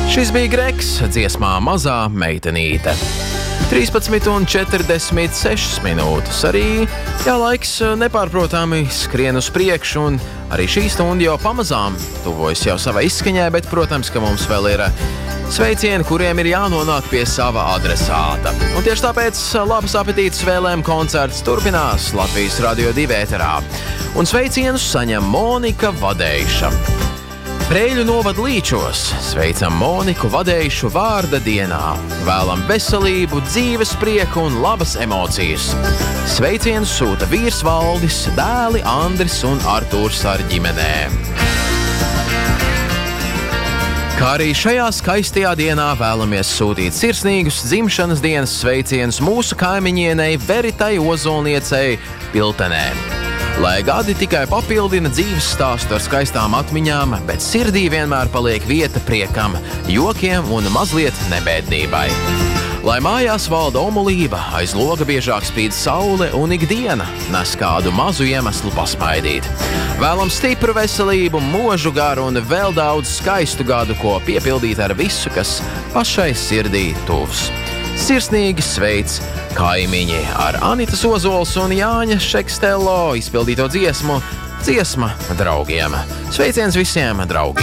Šis bija Greks dziesmā Mazā meitenīte. 13:46 minūtes. Arī laiks nepārprotami skrien uz priekšu, un arī šī stunda jau pamazām tuvojas jau savai izskaņai, bet, protams, ka mums vēl ir sveicieni, kuriem ir jānonāk pie sava adresāta. Un tieši tāpēc labas apetītes vēlēm koncerts turpinās Latvijas Radio 2 ēterā. Un sveicienus saņem Monika Vadeiša. Preļu novada Līčos sveicam Moniku Vadeišu vārda dienā. Vēlam veselību, dzīves prieku un labas emocijas. Sveicienus sūta vīrs Valdis, dēli Andris un Artūrs ar ģimenēm. Kā arī šajā skaistajā dienā vēlamies sūtīt sirsnīgus dzimšanas dienas sveicienus mūsu kaimiņienei Veritai Ozolniecei Piltenē. Lai gadi tikai papildina dzīves stāstu ar skaistām atmiņām, bet sirdī vienmēr paliek vieta priekam, jokiem un mazliet nebēdībai. Lai mājās valda omulība, aiz loga biežāk spīd saule un ikdiena nes kādu mazu iemeslu pasmaidīt. Vēlam stipru veselību, mūžu garu un vēl daudz skaistu gadu, ko piepildīt ar visu, kas pašai sirdī tuvs. Sirsnīgi sveic kaimiņi ar Anitas Ozols un Jāņa Šekstelo izpildīto dziesmu Dziesma draugiem. Sveiciens visiem draugiem!